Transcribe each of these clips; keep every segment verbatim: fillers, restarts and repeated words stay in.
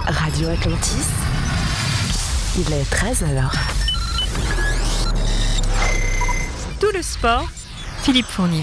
Radio Atlantis, il est treize heures. Tout le sport, Philippe Fournier.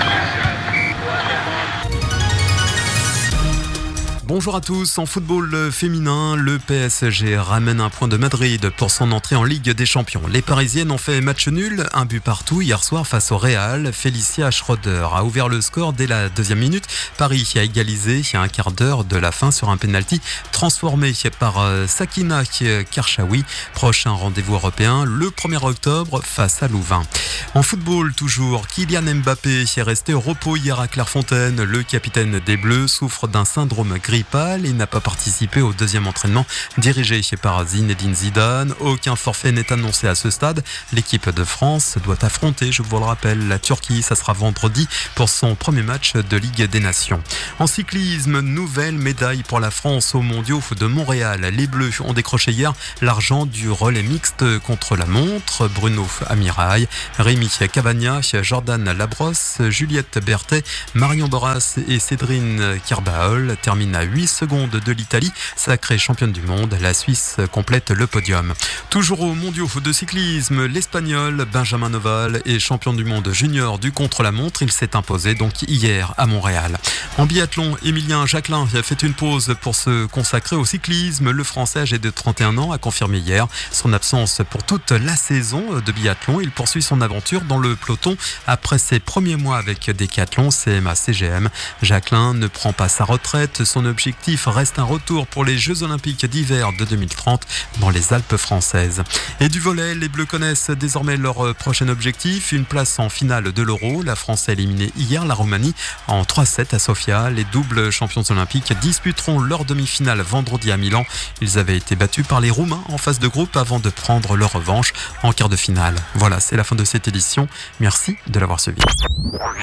Bonjour à tous. En football féminin, le P S G ramène un point de Madrid pour son entrée en Ligue des Champions. Les Parisiennes ont fait match nul, un but partout hier soir face au Real. Félicia Schroeder a ouvert le score dès la deuxième minute. Paris a égalisé à un quart d'heure de la fin sur un penalty transformé par Sakina Karchaoui. Prochain rendez-vous européen le premier octobre face à Louvain. En football toujours, Kylian Mbappé est resté au repos hier à Clairefontaine. Le capitaine des Bleus souffre d'un syndrome grippal. Il n'a pas participé au deuxième entraînement dirigé par Zinedine Zidane. Aucun forfait n'est annoncé à ce stade. L'équipe de France doit affronter, je vous le rappelle, la Turquie. Ça sera vendredi pour son premier match de Ligue des Nations. En cyclisme, nouvelle médaille pour la France aux Mondiaux de Montréal. Les Bleus ont décroché hier l'argent du relais mixte contre la montre. Bruno Amirail, Rémi Cavagna, Jordan Labrosse, Juliette Berthet, Marion Boras et Cédrine Kerbaol terminent à huit secondes de l'Italie, sacrée championne du monde. La Suisse complète le podium. Toujours aux mondiaux de cyclisme, l'Espagnol Benjamin Noval est champion du monde junior du contre-la-montre. Il s'est imposé donc hier à Montréal. En biathlon, Émilien Jacquelin a fait une pause pour se consacrer au cyclisme. Le Français âgé de trente et un ans a confirmé hier son absence pour toute la saison de biathlon. Il poursuit son aventure dans le peloton après ses premiers mois avec Décathlon, C M A C G M. Jacquelin ne prend pas sa retraite. Son objectif reste un retour pour les Jeux Olympiques d'hiver de deux mille trente dans les Alpes françaises. Et du volley, les Bleus connaissent désormais leur prochain objectif, une place en finale de l'Euro. La France a éliminé hier la Roumanie en trois sept à Sofia. Les doubles champions olympiques disputeront leur demi-finale vendredi à Milan. Ils avaient été battus par les Roumains en phase de groupe avant de prendre leur revanche en quart de finale. Voilà, c'est la fin de cette édition. Merci de l'avoir suivi.